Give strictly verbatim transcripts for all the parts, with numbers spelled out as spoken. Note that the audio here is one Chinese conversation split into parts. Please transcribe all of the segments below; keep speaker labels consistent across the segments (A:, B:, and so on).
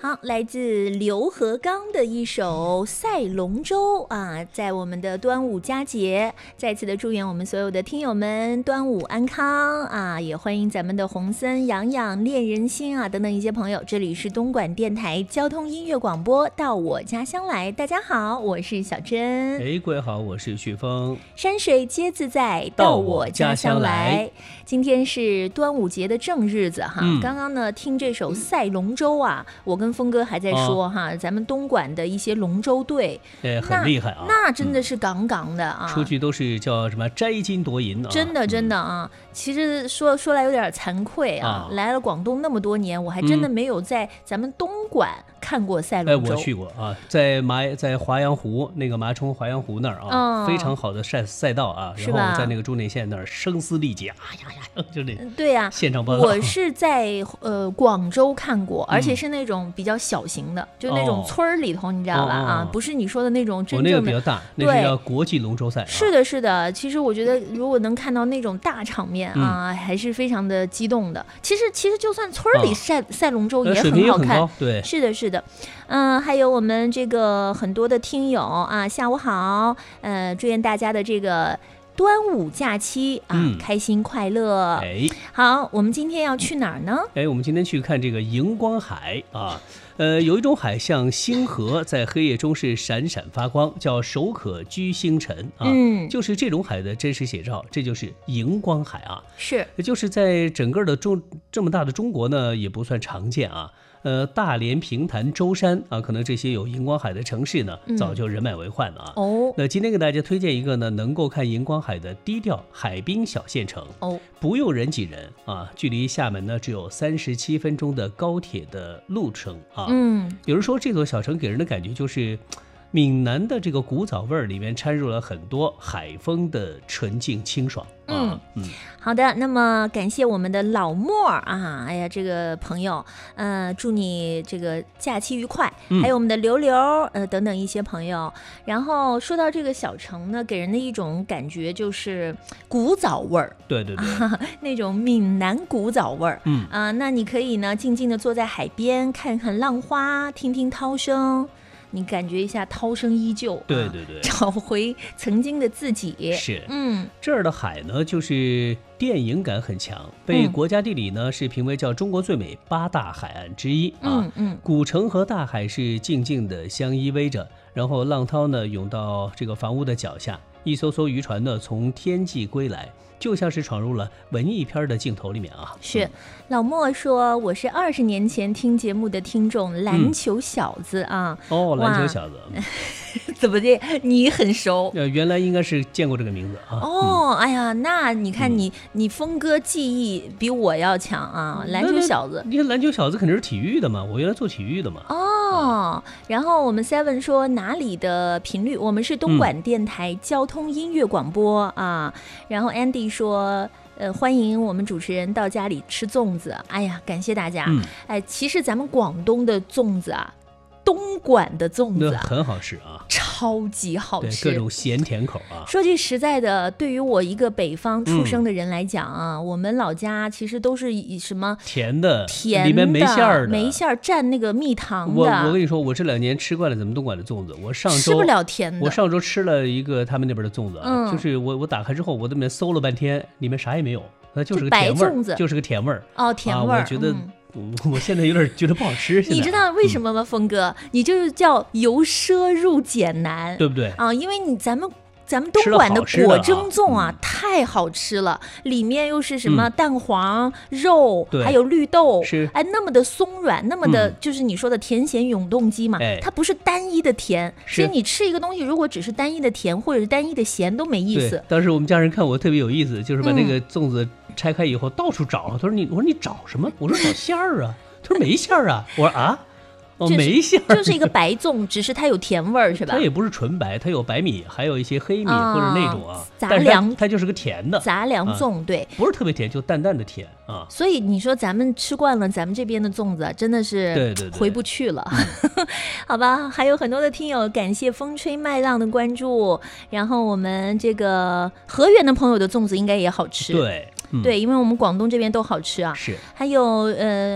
A: 好，来自刘和刚的一首《赛龙舟》啊，在我们的端午佳节，再次的祝愿我们所有的听友们端午安康啊！也欢迎咱们的洪森、洋洋、恋人心啊等等一些朋友，这里是东莞电台交通音乐广播，到我家乡来。大家好，我是小珍。
B: 哎，各位好，我是旭峰。
A: 山水皆自在，到我家乡来。今天是端午节的正日子哈，嗯、刚刚呢听这首《赛龙舟》啊，我跟峰哥还在说、哦、哈，咱们东莞的一些龙舟队，
B: 哎，很厉害啊，
A: 那真的是杠杠的啊，
B: 出去都是叫什么摘金夺银啊，
A: 真的真的啊。嗯、其实说说来有点惭愧啊，啊来了广东那么多年，我还真的没有在咱们东莞看过赛龙舟。
B: 哎，我去过啊，在麻在华阳湖那个麻冲华阳湖那儿啊、嗯，非常好的赛赛道啊，然后在那个终点线那儿声嘶力竭，哎呀呀，就那
A: 对呀、啊，
B: 现场报道。
A: 我是在呃广州看过，而且是那种比较小型的，嗯、就那种村里头，你知道吧？哦、啊，不是你说的那种真正的。
B: 我那个比较大，那是叫国际龙舟赛。
A: 是的，是的。其实我觉得，如果能看到那种大场面啊，嗯、还是非常的激动的。其实，其实就算村里赛、哦、赛龙舟也很好看。
B: 对，
A: 是的，是的。嗯、呃，还有我们这个很多的听友啊，下午好。呃，祝愿大家的这个端午假期啊、嗯，开心快乐。
B: 哎，
A: 好，我们今天要去哪儿呢？
B: 哎，我们今天去看这个荧光海啊。呃，有一种海像星河，在黑夜中是闪闪发光，叫手可居星辰啊。嗯，就是这种海的真实写照，这就是荧光海啊。
A: 是，
B: 就是在整个的中这么大的中国呢，也不算常见啊。呃，大连、平潭、舟山啊，可能这些有荧光海的城市呢，早就人满为患了啊。
A: 哦、嗯，
B: 那今天给大家推荐一个呢，能够看荧光海的低调海滨小县城。
A: 哦，
B: 不用人挤人啊，距离厦门呢只有三十七分钟的高铁的路程啊。
A: 嗯，
B: 有人说这座小城给人的感觉就是闽南的这个古早味儿里面掺入了很多海风的纯净清爽。
A: 嗯嗯，好的，那么感谢我们的老莫啊，哎呀，这个朋友，呃，祝你这个假期愉快。嗯、还有我们的刘刘，呃，等等一些朋友。然后说到这个小城呢，给人的一种感觉就是古早味儿，
B: 对对对，
A: 啊、那种闽南古早味儿。
B: 嗯
A: 啊、呃，那你可以呢，静静的坐在海边，看看浪花，听听涛声。你感觉一下涛声依旧，
B: 对对对，
A: 啊、找回曾经的自己。
B: 是，
A: 嗯，
B: 这儿的海呢，就是电影感很强，被国家地理呢、嗯、是评为叫中国最美八大海岸之一啊。
A: 嗯嗯，
B: 古城和大海是静静的相依偎着，然后浪涛呢涌到这个房屋的脚下，一艘艘渔船呢从天际归来。就像是闯入了文艺片的镜头里面啊！
A: 是，嗯、老莫说我是二十年前听节目的听众，篮球小子啊！
B: 嗯、哦，篮球小子，
A: 怎么的？你很熟？
B: 呃，原来应该是见过这个名字啊！
A: 哦，嗯、哎呀，那你看你、嗯、你峰哥记忆比我要强啊！篮球小子，
B: 你看篮球小子肯定是体育的嘛，我原来做体育的嘛。
A: 哦，然后我们 Seven 说哪里的频率？我们是东莞电台交通音乐广播、嗯、啊。然后 Andy。说呃，欢迎我们主持人到家里吃粽子。哎呀，感谢大家。嗯、哎，其实咱们广东的粽子啊，东莞的粽子、啊、
B: 很好吃啊，
A: 超级好吃，
B: 各种咸甜口啊。
A: 说句实在的，对于我一个北方出生的人来讲啊，嗯、我们老家其实都是以什么
B: 甜的，
A: 甜的，
B: 里面没馅儿的，
A: 没馅儿蘸那个蜜糖的。
B: 我我跟你说，我这两年吃惯了咱们东莞的粽子，我上周
A: 吃不了甜的。
B: 我上周吃了一个他们那边的粽子，
A: 嗯、
B: 就是我我打开之后，我在里面搜了半天，里面啥也没有，那就是个甜味儿，就, 就是个甜味儿。
A: 哦，甜味儿、
B: 啊，我觉得。嗯我现在有点觉得不好吃，
A: 你知道为什么吗，峰、嗯、哥？你就是叫由奢入俭难，
B: 对不对
A: 啊？因为你咱们咱们东莞的果蒸粽啊，
B: 啊
A: 太好吃了，里面又是什么蛋黄、嗯、肉，还有绿豆，
B: 是
A: 哎，那么的松软，那么的，就是你说的甜咸永动机嘛，
B: 嗯、
A: 它不是单一的甜，所以你吃一个东西，如果只是单一的甜或者是单一的咸都没意思。
B: 当时我们家人看我特别有意思，就是把那个粽子拆开以后、嗯、到处找，他说你，我说你找什么？我说找馅儿啊。他说没馅儿啊，我说啊，哦，没馅儿，
A: 就是一个白粽，只是它有甜味儿，是吧？
B: 它也不是纯白，它有白米，还有一些黑米、哦、或者那种啊，
A: 杂粮，
B: 它, 它就是个甜的
A: 杂粮粽、啊，对，
B: 不是特别甜，就淡淡的甜啊。
A: 所以你说咱们吃惯了咱们这边的粽子，真的是回不去了，
B: 对对对
A: 好吧？还有很多的听友感谢风吹麦浪的关注，然后我们这个河源的朋友的粽子应该也好吃，
B: 对、嗯、
A: 对，因为我们广东这边都好吃啊。
B: 是，
A: 还有呃。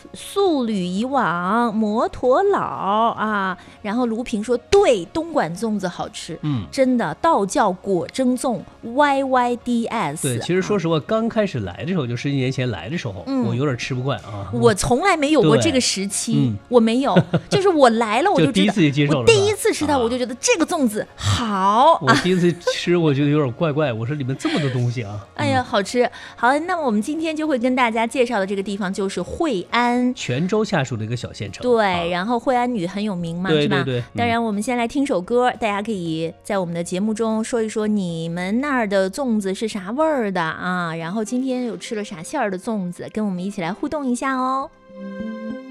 A: 素履以往，摩陀老啊。然后卢平说，对，东莞粽子好吃，嗯，真的，道教果蒸粽 Y Y D S。
B: 对，其实说实话，啊、刚开始来的时候，就十几年前来的时候，嗯、我有点吃不惯啊。
A: 我从来没有过这个时期，嗯、我没有，就是我来了我就知道，
B: 就第一次就接受了。
A: 我第一次吃它，我就觉得这个粽子好。
B: 我第一次吃，我觉得有点怪怪，我说里面这么多东西啊。
A: 哎呀，好吃。好，那么我们今天就会跟大家介绍的这个地方就是惠安，
B: 泉州下属的一个小县城。
A: 对，啊、然后惠安女很有名嘛，
B: 对
A: 是吧？
B: 对对。
A: 当然，我们先来听首歌，大家可以在我们的节目中说一说你们那儿的粽子是啥味儿的啊？然后今天有吃了啥馅儿的粽子，跟我们一起来互动一下哦。